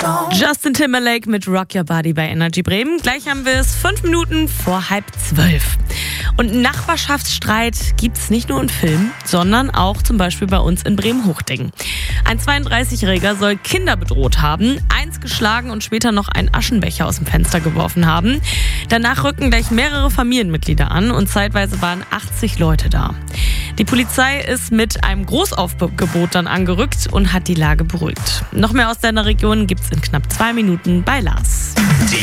Justin Timberlake mit Rock Your Body bei Energy Bremen. Gleich haben wir es 5 Minuten vor 11:30. Und Nachbarschaftsstreit gibt's nicht nur in Filmen, sondern auch zum Beispiel bei uns in Bremen-Hochding. Ein 32-Jähriger soll Kinder bedroht haben, eins geschlagen und später noch einen Aschenbecher aus dem Fenster geworfen haben. Danach rücken gleich mehrere Familienmitglieder an und zeitweise waren 80 Leute da. Die Polizei ist mit einem Großaufgebot dann angerückt und hat die Lage beruhigt. Noch mehr aus deiner Region gibt's in knapp 2 Minuten bei Lars.